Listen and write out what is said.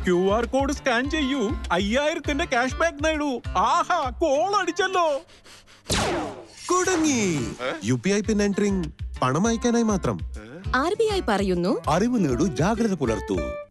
QR code scan ചെയ്യൂ, 5000ന്റെ cash back നേടൂ. ആഹാ, call അടിച്ചല്ലോ. കുടുങ്ങി. UPI പിൻ എൻട്രിങ് പണം അയക്കാനായി മാത്രം. RBI പറയുന്നു, അറിവ് നേടൂ, ജാഗ്രത പുലർത്തൂ.